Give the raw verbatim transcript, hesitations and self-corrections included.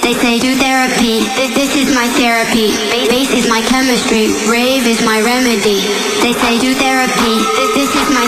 They say do therapy, this, this is my therapy. Bass is my chemistry, rave is my remedy. They say do therapy, this, this is my